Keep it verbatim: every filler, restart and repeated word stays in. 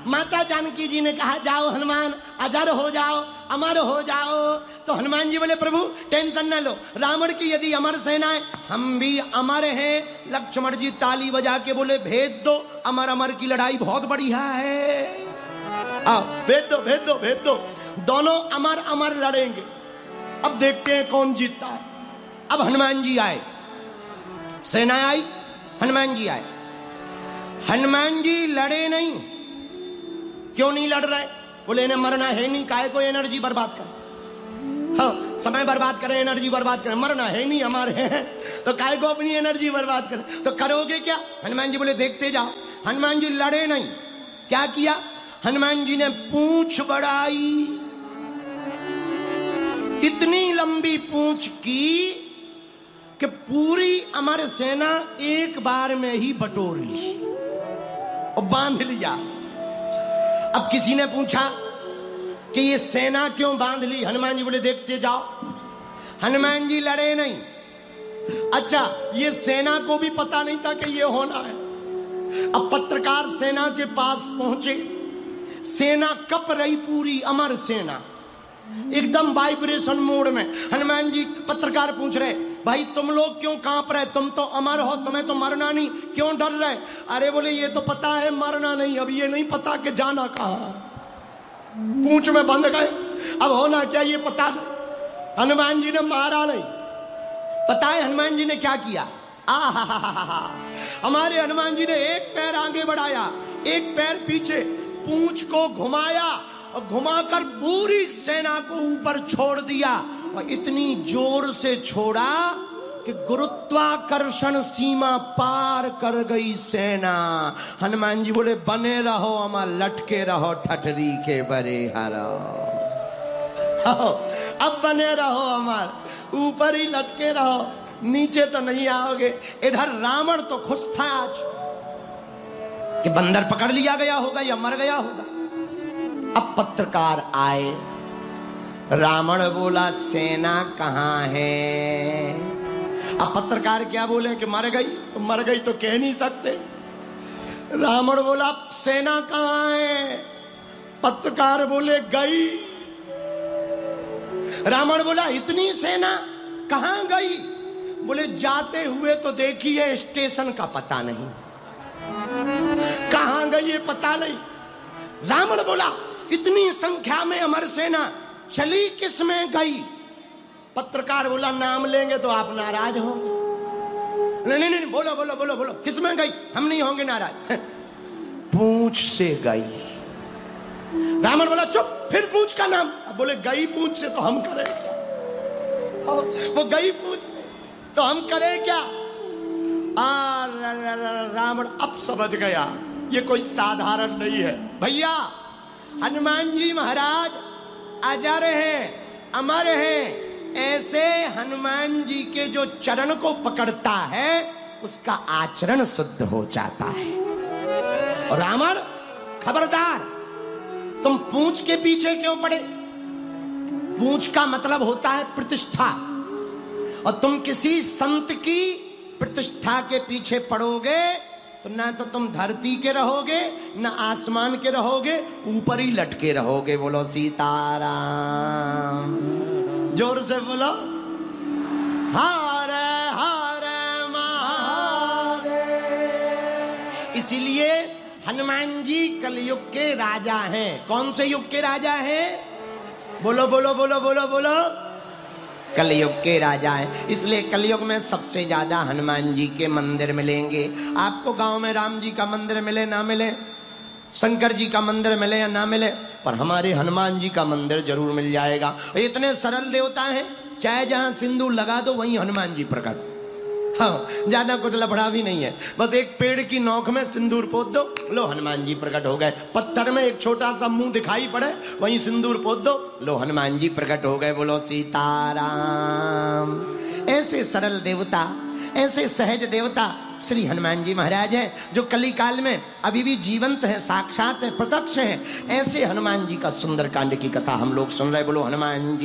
माता जानकी जी ने कहा जाओ हनुमान अजर हो जाओ, अमर हो जाओ। तो हनुमान जी बोले प्रभु टेंशन न लो, रावण की यदि अमर सेना है हम भी अमर हैं। लक्ष्मण जी ताली बजा के बोले भेज दो, अमर अमर की लड़ाई बहुत बढ़िया है, आओ भेज दो भेज दो भेज दो। दोनों अमर अमर लड़ेंगे, अब देखते हैं कौन जीतता है। अब हनुमान जी आए, सेना आई, हनुमान जी आए। हनुमान जी लड़े नहीं। क्यों नहीं लड़ रहे? बोले इन्हें मरना है नहीं, काहे को एनर्जी बर्बाद कर, हाँ समय बर्बाद करें, एनर्जी बर्बाद करें, मरना है नहीं हमारे हैं तो काहे को अपनी एनर्जी बर्बाद करें, तो करोगे क्या? हनुमान जी बोले देखते जाओ। हनुमान जी लड़े नहीं, क्या किया? हनुमान जी ने पूंछ बढ़ाई, इतनी लंबी पूंछ की कि पूरी अमर सेना एक बार में ही बटोरी और बांध लिया। अब किसी ने पूछा कि ये सेना क्यों बांध ली? हनुमान जी बोले देखते जाओ। हनुमान जी लड़े नहीं। अच्छा, ये सेना को भी पता नहीं था कि ये होना है। अब पत्रकार सेना के पास पहुंचे, सेना कप रही, पूरी अमर सेना एकदम वाइब्रेशन मोड में। हनुमान जी पत्रकार पूछ रहे भाई तुम लोग क्यों कांप रहे, तुम तो अमर हो, तुम्हें तो मरना नहीं, क्यों डर रहे? अरे बोले ये तो पता है मरना नहीं, अब ये नहीं पता कि जाना कहां। पूंछ में बंद गए, अब होना क्या ये पता नहीं। हनुमान जी ने मारा नहीं। पता है हनुमान जी ने क्या किया? आहा, हमारे हनुमान जी ने एक पैर आगे बढ़ाया, एक पैर पीछे, पूंछ को घुमाया और घुमाकर पूरी सेना को ऊपर छोड़ दिया। और इतनी जोर से छोड़ा कि गुरुत्वाकर्षण सीमा पार कर गई सेना। हनुमान जी बोले बने रहो अमर, लटके रहो ठठरी के बरे हरो। अब बने रहो अमर, ऊपर ही लटके रहो, नीचे तो नहीं आओगे। इधर रावण तो खुश था आज कि बंदर पकड़ लिया गया होगा या मर गया होगा। अब पत्रकार आए, रावण बोला सेना कहां है? अब पत्रकार क्या बोले कि मर गई, तो मर गई तो कह नहीं सकते। रावण बोला सेना कहां है? पत्रकार बोले गई। रावण बोला इतनी सेना कहां गई? बोले जाते हुए तो देखिए, स्टेशन का पता नहीं, कहां गई ये पता नहीं। रावण बोला इतनी संख्या में अमर सेना चली किस में गई? पत्रकार बोला नाम लेंगे तो आप नाराज होंगे। नहीं नहीं नहीं, बोलो बोलो बोलो बोलो, किस में गई? हम नहीं होंगे नाराज। पूंछ से गई। रावण बोला चुप, फिर पूंछ का नाम? अब बोले गई पूंछ से तो हम करें क्या? वो गई पूंछ से तो हम करें क्या? आ रावण अब समझ गया ये कोई साधारण नहीं है। भैया हनुमान जी महाराज अजर हैं, अमर हैं। ऐसे हनुमान जी के जो चरण को पकड़ता है उसका आचरण शुद्ध हो जाता है। और रावण खबरदार, तुम पूंछ के पीछे क्यों पड़े? पूंछ का मतलब होता है प्रतिष्ठा, और तुम किसी संत की प्रतिष्ठा के पीछे पड़ोगे तो ना तो तुम धरती के रहोगे, ना आसमान के रहोगे, ऊपर ही लटके रहोगे। बोलो सीताराम, जोर से बोलो हरे हरे महादेव। इसीलिए हनुमान जी कलयुग के राजा हैं। कौन से युग के राजा हैं? बोलो बोलो बोलो बोलो बोलो, कलयुग के राजा है। इसलिए कलयुग में सबसे ज्यादा हनुमान जी के मंदिर मिलेंगे आपको। गांव में राम जी का मंदिर मिले ना मिले, शंकर जी का मंदिर मिले या ना मिले, पर हमारे हनुमान जी का मंदिर जरूर मिल जाएगा। इतने सरल देवता हैं, चाहे जहां सिंदूर लगा दो वहीं हनुमान जी प्रकट। हाँ, ज्यादा कुछ लफड़ा भी नहीं है, बस एक पेड़ की नोक में सिंदूर पोत दो, लो हनुमान जी प्रकट हो गए। पत्थर में एक छोटा सा मुंह दिखाई पड़े, वहीं सिंदूर पोत दो, लो हनुमान जी प्रकट हो गए। बोलो सीताराम। ऐसे सरल देवता, ऐसे सहज देवता श्री हनुमान जी महाराज हैं, जो कली काल में अभी भी जीवंत है, साक्षात है, प्रत्यक्ष है। ऐसे हनुमान जी का सुंदर कांड की कथा हम लोग सुन रहे। बोलो हनुमान जी।